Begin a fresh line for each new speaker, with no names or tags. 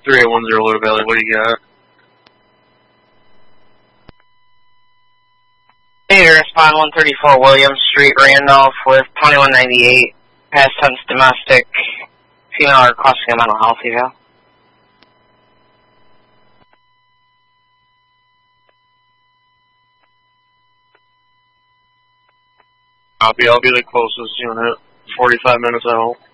3810 Lord Valley, what do you got?
Hey, respond 134 Williams Street, Randolph with 2198. Past tense domestic. Female requesting a mental health eval.
I'll be the closest unit. 45 minutes out.